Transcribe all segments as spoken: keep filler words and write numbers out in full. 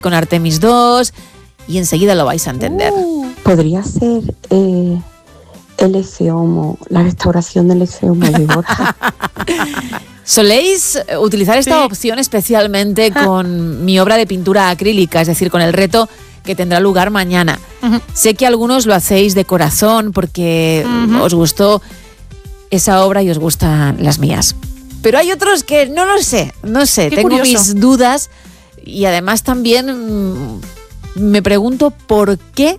con Artemis dos y enseguida lo vais a entender. Uh, Podría ser eh, el Eceomo, la restauración del Eceomo de Borja. Soléis utilizar esta Sí. opción especialmente con mi obra de pintura acrílica, es decir, con el reto que tendrá lugar mañana. Uh-huh. Sé que algunos lo hacéis de corazón porque Uh-huh. os gustó esa obra y os gustan las mías. Pero hay otros que no lo sé, no sé, Qué tengo curioso. mis dudas y además también mmm, me pregunto por qué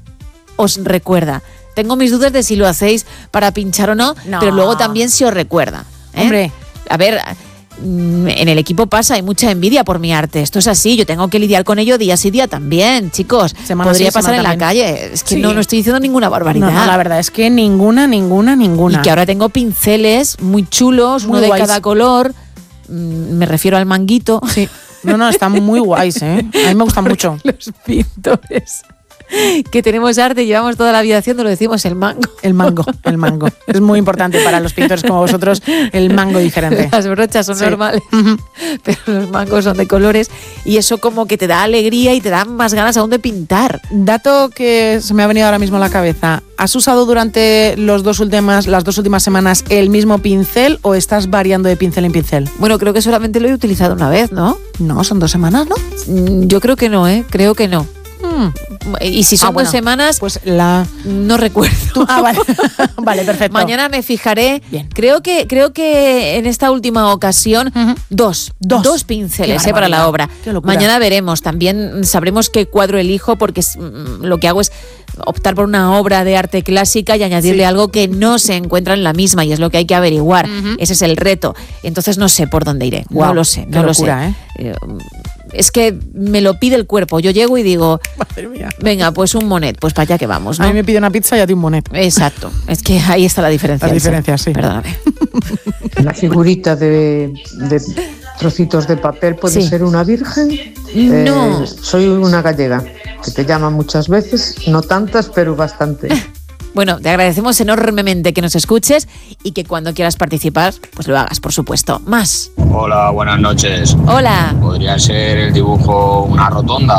os recuerda. Tengo mis dudas de si lo hacéis para pinchar o no, No. pero luego también si os recuerda. ¿eh? Hombre. A ver, mm, en el equipo pasa, hay mucha envidia por mi arte. Esto es así, yo tengo que lidiar con ello día sí día también, chicos. Semana Podría sí, pasar en semana la también. calle. Es que Sí. no, no estoy diciendo ninguna barbaridad. No, no, la verdad es que ninguna, ninguna, ninguna. Y que ahora tengo pinceles muy chulos, Muy uno de guays. cada color. Mm, Me refiero al manguito. Sí. No, no, están muy guays, ¿eh? A mí me gustan mucho. Los pintores que tenemos arte, llevamos toda la vida haciendo, lo decimos el mango. El mango, el mango. Es muy importante para los pintores como vosotros, el mango diferente. Las brochas son Sí. normales, Ujú. pero los mangos son de colores y eso como que te da alegría y te da más ganas aún de pintar. Dato que se me ha venido ahora mismo a la cabeza. ¿Has usado durante los dos últimas, las dos últimas semanas el mismo pincel o estás variando de pincel en pincel? Bueno, creo que solamente lo he utilizado una vez, ¿no? No, son dos semanas, ¿no? Mm, Yo creo que no, ¿eh? Creo que no. Hmm. Y si son Ah, bueno. dos semanas, Pues la... no recuerdo. Ah, vale. Vale, perfecto. Mañana me fijaré. Bien. Creo que creo que en esta última ocasión Ujú. dos, Dos. dos pinceles Qué eh, para la barbaridad. obra. Qué locura. Mañana veremos. También sabremos qué cuadro elijo porque mm, lo que hago es optar por una obra de arte clásica y añadirle Sí. algo que no se encuentra en la misma y es lo que hay que averiguar. Ujú. Ese es el reto. Entonces no sé por dónde iré. Guau, no lo sé. qué No locura, lo sé. Eh, Es que me lo pide el cuerpo. Yo llego y digo, Madre mía. venga, pues un monet, pues para allá que vamos, A ¿no? mí me pide una pizza y a ti un monet. Exacto. Es que ahí está la diferencia. La Elsa. diferencia, sí. Perdóname. La figurita de, de trocitos de papel puede Sí. ser una virgen. No. Eh, soy una gallega que te llama muchas veces, no tantas, pero bastante. Bueno, te agradecemos enormemente que nos escuches y que cuando quieras participar, pues lo hagas, por supuesto. Más. Hola, buenas noches. Hola. Podría ser el dibujo una rotonda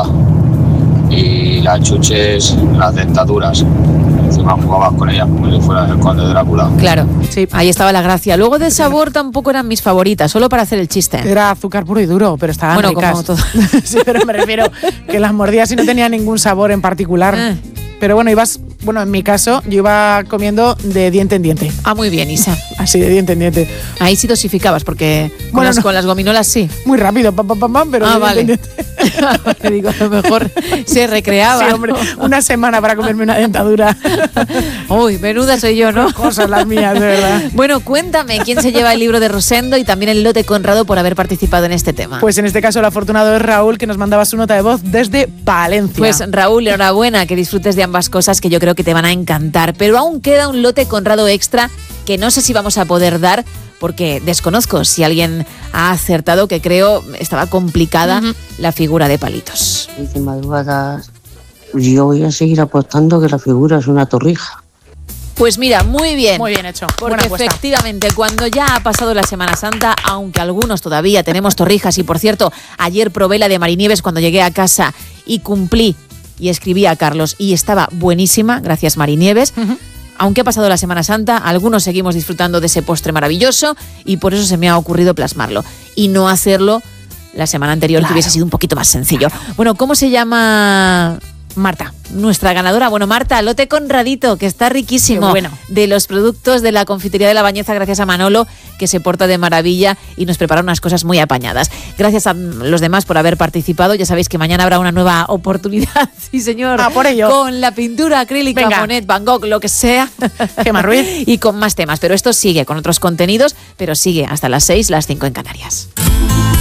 y las chuches, las dentaduras. Encima jugabas con ellas como si fuera el conde Drácula. Claro. Sí. Ahí estaba la gracia. Luego de sabor tampoco eran mis favoritas, solo para hacer el chiste. Era azúcar puro y duro, pero estaban Bueno, ricas. como todo. Sí, pero me refiero que las mordías y no tenía ningún sabor en particular. Ah. Pero bueno, ibas, bueno, en mi caso, yo iba comiendo de diente en diente. Ah, muy bien, Isa. Así, de diente en diente. Ahí sí dosificabas, porque con, Bueno, las, no. con las gominolas sí. Muy rápido, pam, pam, pam, pam, pero Ah, de diente en vale. diente. Te digo, a lo mejor se recreaba. Sí, hombre, ¿no? una semana para comerme una dentadura. Uy, menuda soy yo, ¿no? Cosas las mías, de verdad. Bueno, cuéntame quién se lleva el libro de Rosendo y también el lote Conrado por haber participado en este tema. Pues en este caso el afortunado es Raúl, que nos mandaba su nota de voz desde Palencia. Pues Raúl, enhorabuena, que disfrutes de ambas cosas que yo creo que te van a encantar. Pero aún queda un lote Conrado extra que no sé si vamos a poder dar porque desconozco si alguien ha acertado, que creo estaba complicada Ujú. la figura de palitos. De madrugadas, yo voy a seguir apostando que la figura es una torrija. Pues mira, muy bien. Muy bien hecho. Buena Porque apuesta. efectivamente, cuando ya ha pasado la Semana Santa, aunque algunos todavía tenemos torrijas, y por cierto, ayer probé la de Marinieves cuando llegué a casa y cumplí y escribí a Carlos y estaba buenísima, gracias Marinieves. Ujú. Aunque ha pasado la Semana Santa, algunos seguimos disfrutando de ese postre maravilloso y por eso se me ha ocurrido plasmarlo y no hacerlo la semana anterior, Claro. que hubiese sido un poquito más sencillo. Bueno, ¿cómo se llama Marta. nuestra ganadora? Bueno, Marta, lote Conradito, que está riquísimo. Qué bueno. De los productos de la confitería de La Bañeza, gracias a Manolo, que se porta de maravilla y nos prepara unas cosas muy apañadas. Gracias a los demás por haber participado. Ya sabéis que mañana habrá una nueva oportunidad, sí señor, Ah, por ello. con la pintura acrílica, Venga. Monet, Van Gogh, lo que sea. Gemma Ruiz. Y con más temas, pero esto sigue con otros contenidos, pero sigue hasta las seis, las cinco en Canarias.